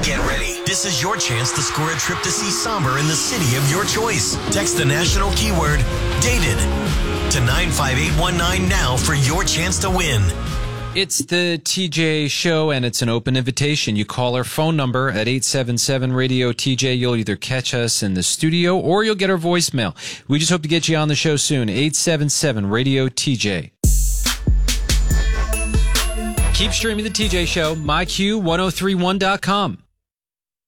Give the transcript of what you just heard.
Get ready. This is your chance to score a trip to see Somber in the city of your choice. Text the national keyword DATED to 95819 now for your chance to win. It's the TJ Show, and it's an open invitation. You call our phone number at 877-RADIO-TJ. You'll either catch us in the studio or you'll get our voicemail. We just hope to get you on the show soon. 877-RADIO-TJ. Keep streaming the TJ Show, myQ1031.com.